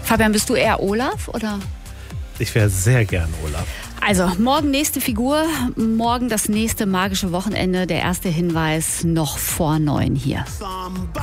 Fabian, bist du eher Olaf oder? Ich wäre sehr gern Olaf. Also, morgen nächste Figur, morgen das nächste magische Wochenende. Der erste Hinweis noch vor 9 hier.